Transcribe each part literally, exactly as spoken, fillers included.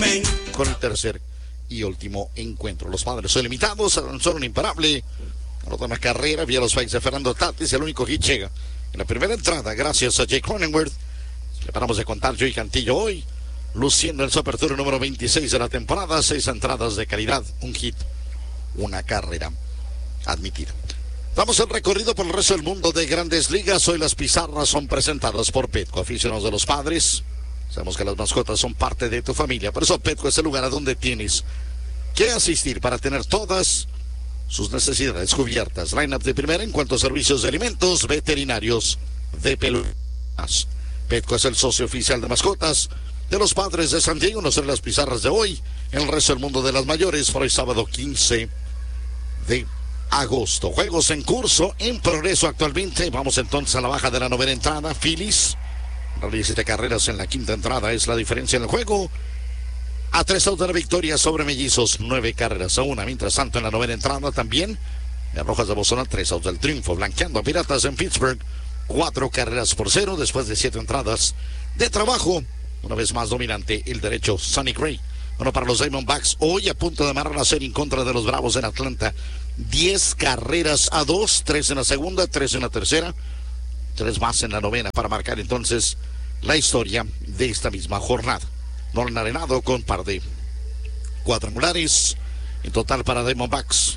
con el tercer y último encuentro. Los Padres son limitados, lanzaron un imparable. Anota una carrera vía los strikes de Fernando Tatis. El único hit llega en la primera entrada gracias a Jake Cronenworth. Le paramos de contar Joey Cantillo hoy, luciendo el su apertura número veintiséis de la temporada. Seis entradas de calidad, un hit, una carrera admitida. Damos el recorrido por el resto del mundo de Grandes Ligas. Hoy las pizarras son presentadas por Petco. Aficionados de los Padres, sabemos que las mascotas son parte de tu familia. Por eso Petco es el lugar a donde tienes que asistir para tener todas sus necesidades cubiertas. Line-up de primera en cuanto a servicios de alimentos veterinarios de peludas. Petco es el socio oficial de mascotas de los Padres de San Diego. No serán las pizarras de hoy en el resto del mundo de las mayores por el sábado quince de agosto. Juegos en curso, en progreso actualmente. Vamos entonces a la baja de la novena entrada. Phillies realiza siete carreras en la quinta entrada. Es la diferencia en el juego. A tres outs de la victoria sobre Mellizos, nueve carreras a una. Mientras tanto, en la novena entrada también, las Rojas de Boston a tres outs del triunfo, blanqueando a Piratas en Pittsburgh, cuatro carreras por cero después de siete entradas de trabajo. Una vez más dominante el derecho Sonny Gray. Bueno, para los Diamondbacks, hoy a punto de amarrar la serie en contra de los Bravos en Atlanta. diez carreras a dos, tres en la segunda, tres en la tercera, tres más en la novena para marcar entonces la historia de esta misma jornada. Nolan Arenado con par de cuadrangulares. En total para Diamondbacks,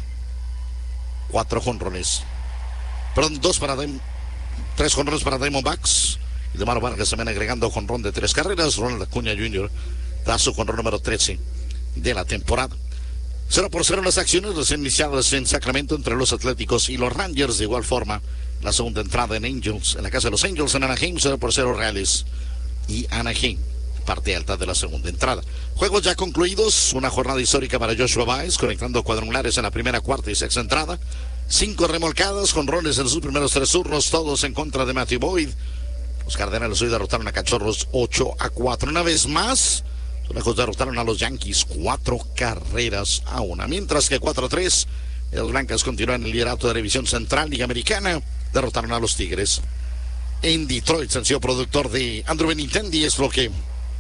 cuatro jonrones. Perdón, dos para Dem tres jonrones para Diamondbacks. Y de Maro Vargas también agregando jonrón de tres carreras. Ronald Acuña junior da su jonrón número trece de la temporada. Cero por cero las acciones recién iniciadas en Sacramento entre los Atléticos y los Rangers. De igual forma, la segunda entrada en Angels, en la casa de los Angels en Anaheim, cero por cero Reales y Anaheim. Parte alta de la segunda entrada. Juegos ya concluidos, una jornada histórica para Joshua Baez, conectando cuadrangulares en la primera, cuarta y sexta entrada. Cinco remolcadas con roles en sus primeros tres turnos, todos en contra de Matthew Boyd. Los Cardenales hoy derrotaron a Cachorros ocho a cuatro. Una vez más, los Lejos derrotaron a los Yankees cuatro carreras a una. Mientras que cuatro a tres, las Blancas continúan en el liderato de la división central Liga Americana. Derrotaron a los Tigres en Detroit. Sencillo productor de Andrew Benintendi es lo que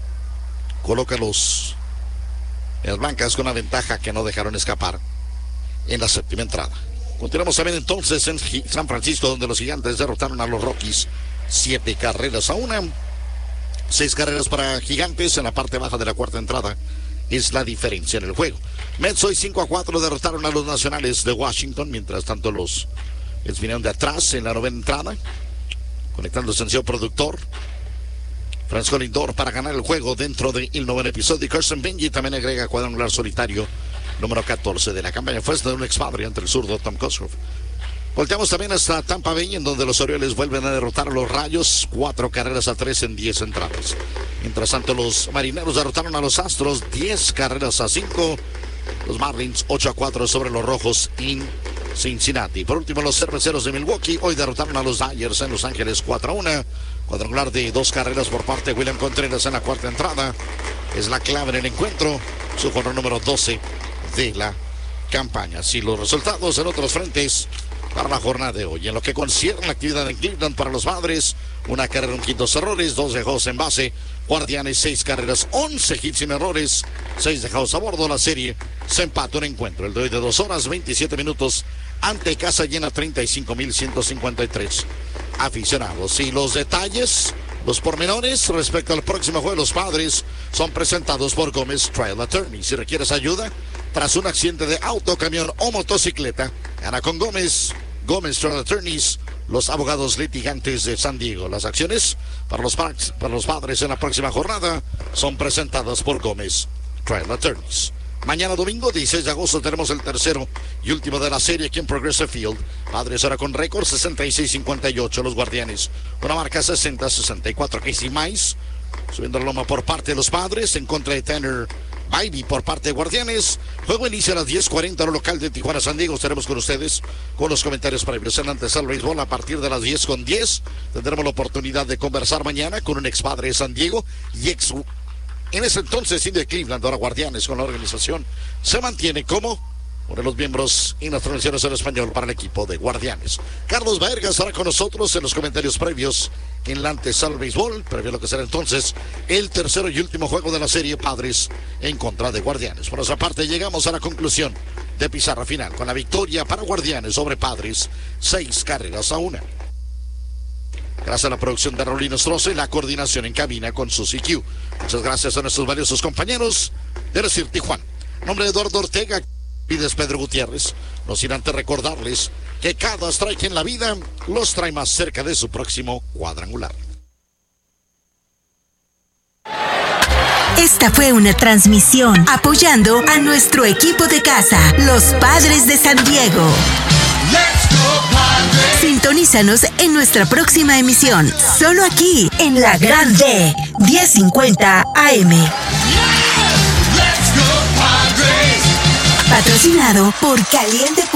coloca los las Blancas con una ventaja que no dejaron escapar en la séptima entrada. Continuamos también entonces en San Francisco, donde los Gigantes derrotaron a los Rockies siete carreras a una. Seis carreras para Gigantes en la parte baja de la cuarta entrada es la diferencia en el juego. Mets hoy cinco a cuatro derrotaron a los Nacionales de Washington. Mientras tanto los Mets vinieron de atrás en la novena entrada, conectando el sencillo productor Francisco Lindor para ganar el juego dentro del noveno episodio. Y Carson Benji también agrega cuadrangular solitario número catorce de la campaña. Fue de un expadre ante el zurdo Tom Cosgrove. Volteamos también hasta Tampa Bay, en donde los Orioles vuelven a derrotar a los Rayos, cuatro carreras a tres en diez entradas. Mientras tanto, los Marineros derrotaron a los Astros, diez carreras a cinco. Los Marlins, ocho a cuatro sobre los Rojos en Cincinnati. Por último, los Cerveceros de Milwaukee hoy derrotaron a los Dodgers en Los Ángeles, cuatro a una. Cuadrangular de dos carreras por parte de William Contreras en la cuarta entrada. Es la clave en el encuentro. Su jonrón número doce de la campaña. Así los resultados en otros frentes para la jornada de hoy. En lo que concierne la actividad en Cleveland para los Padres, una carrera, un hit, dos errores, dos dejados en base. Guardianes, seis carreras, once hits sin errores, seis dejados a bordo. La serie se empata un encuentro. El de hoy de dos horas, veintisiete minutos, ante casa llena, treinta y cinco mil ciento cincuenta y tres aficionados. Y los detalles, los pormenores respecto al próximo juego de los Padres son presentados por Gómez Trial Attorney. Si requieres ayuda tras un accidente de auto, camión o motocicleta, gana con Gómez. Gómez Trial Attorneys, los abogados litigantes de San Diego. Las acciones para los, para los Padres en la próxima jornada son presentadas por Gómez Trial Attorneys. Mañana domingo, dieciséis de agosto, tenemos el tercero y último de la serie aquí en Progressive Field. Padres ahora con récord sesenta y seis cincuenta y ocho. Los Guardianes, una marca sesenta sesenta y cuatro. Casey Mize subiendo la loma por parte de los Padres en contra de Tanner Bybee por parte de Guardianes. Juego inicia a las diez cuarenta, hora local de Tijuana, San Diego. Estaremos con ustedes con los comentarios para empezar antes al béisbol a partir de las diez con diez. Tendremos la oportunidad de conversar mañana con un ex padre de San Diego y ex en ese entonces Indio de Cleveland, ahora Guardianes, con la organización. Se mantiene como uno de los miembros y las transmisiones en español para el equipo de Guardianes. Carlos Baerga estará con nosotros en los comentarios previos en la antesala al béisbol, previo a lo que será entonces el tercero y último juego de la serie, Padres en contra de Guardianes. Por otra parte, llegamos a la conclusión de pizarra final con la victoria para Guardianes sobre Padres, seis carreras a una. Gracias a la producción de Raulino Stroce y la coordinación en cabina con Susi Q. Muchas gracias a nuestros valiosos compañeros de Decir Tijuana. En nombre de Eduardo Ortega, pides Pedro Gutiérrez, no sin antes recordarles que cada strike en la vida los trae más cerca de su próximo cuadrangular. Esta fue una transmisión apoyando a nuestro equipo de casa, los Padres de San Diego. Let's go, Padres. Sintonízanos en nuestra próxima emisión, solo aquí en La Gran D, diez cincuenta A M. Yeah. Let's go, Padres. Patrocinado por Caliente.